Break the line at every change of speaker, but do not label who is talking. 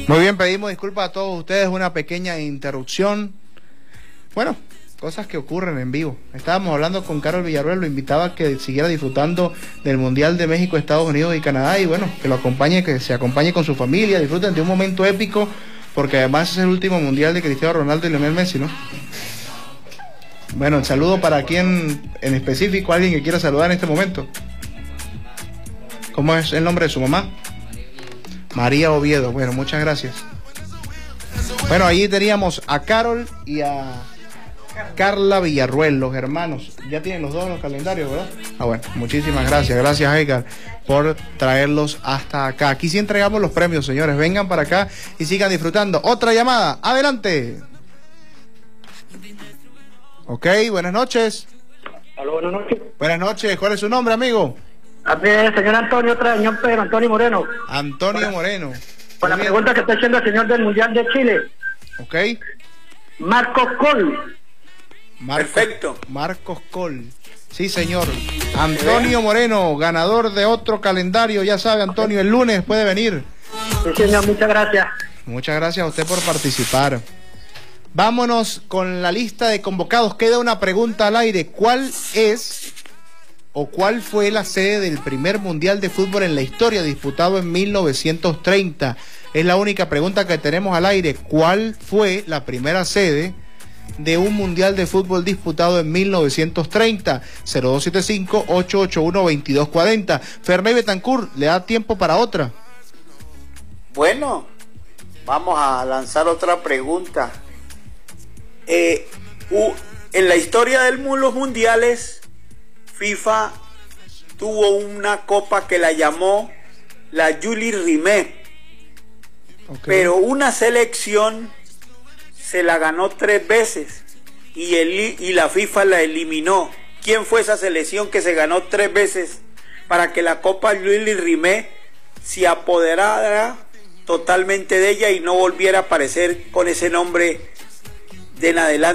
Muy bien, pedimos disculpas a todos ustedes, una pequeña interrupción. Bueno, cosas que ocurren en vivo. Estábamos hablando con Carol Villarruel, lo invitaba a que siguiera disfrutando del Mundial de México, Estados Unidos y Canadá, y bueno, que lo acompañe, que se acompañe con su familia, disfruten de un momento épico, porque además es el último Mundial de Cristiano Ronaldo y Lionel Messi, ¿no? Bueno, el saludo para quien en específico, alguien que quiera saludar en este momento. ¿Cómo es el nombre de su mamá? María Oviedo. Bueno, muchas gracias. Bueno, allí teníamos a Carol y a Carla Villarruel, los hermanos. Ya tienen los dos en los calendarios, ¿verdad? Ah, bueno, muchísimas gracias. Gracias, Edgar, por traerlos hasta acá. Aquí sí entregamos los premios, señores. Vengan para acá y sigan disfrutando. Otra llamada. Adelante. Ok, buenas noches.
Aló, buenas noches.
Buenas noches. ¿Cuál es su nombre, amigo?
Señor Antonio, señor Pedro Antonio Moreno.
Antonio Moreno.
Con la pregunta que está haciendo el señor del Mundial de Chile.
Ok.
Marcos Col.
Perfecto.
Marcos Col. Sí, señor. Antonio Moreno, ganador de otro calendario. Ya sabe, Antonio, el lunes puede venir.
Sí, señor, muchas gracias.
Muchas gracias a usted por participar. Vámonos con la lista de convocados. Queda una pregunta al aire. ¿Cuál es o cuál fue la sede del primer Mundial de Fútbol en la historia, disputado en 1930? Es la única pregunta que tenemos al aire. ¿Cuál fue la primera sede de un Mundial de Fútbol disputado en 1930? 0275-881-2240. Ferney Betancourt, ¿le da tiempo para otra?
Bueno, vamos a lanzar otra pregunta. En la historia de los mundiales, FIFA tuvo una copa que la llamó la Jules Rimet, pero una selección se la ganó 3 veces y la FIFA la eliminó. ¿Quién fue esa selección que se ganó 3 veces para que la copa Jules Rimet se apoderara totalmente de ella y no volviera a aparecer con ese nombre de en adelante?